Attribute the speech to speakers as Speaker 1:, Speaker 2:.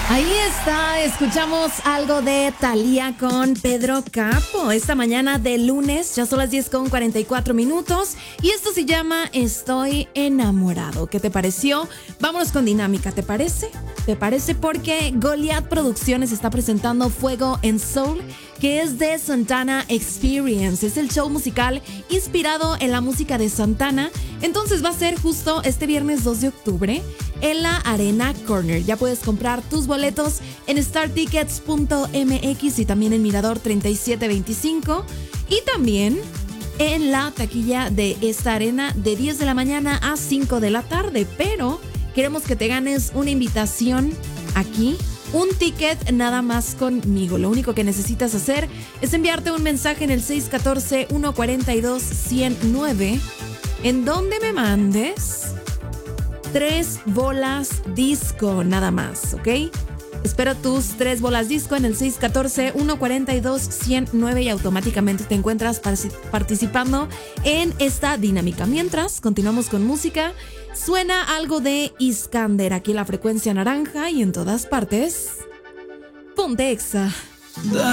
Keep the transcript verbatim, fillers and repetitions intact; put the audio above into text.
Speaker 1: Ahí está, escuchamos algo de Thalía con Pedro Capo esta mañana de lunes, ya son las diez con cuarenta y cuatro minutos y esto se llama Estoy enamorado. ¿Qué te pareció? Vámonos con dinámica, ¿te parece? ¿Te parece? Porque Goliath Producciones está presentando Fuego en Soul, que es de Santana Experience. Es el show musical inspirado en la música de Santana. Entonces va a ser justo este viernes dos de octubre en la Arena Corner. Ya puedes comprar tus boletos en star tickets punto m x y también en Mirador treinta y siete veinticinco y también en la taquilla de esta arena de diez de la mañana a cinco de la tarde. Pero queremos que te ganes una invitación aquí, un ticket nada más conmigo. Lo único que necesitas hacer es enviarte un mensaje en el seis uno cuatro, uno cuatro dos, uno cero nueve en donde me mandes tres bolas disco nada más, ¿ok? Espero tus tres bolas disco en el seis uno cuatro, uno cuatro dos, uno cero nueve y automáticamente te encuentras participando en esta dinámica. Mientras, continuamos con música. Suena algo de Iskander aquí en la frecuencia naranja y en todas partes. Ponte Exa.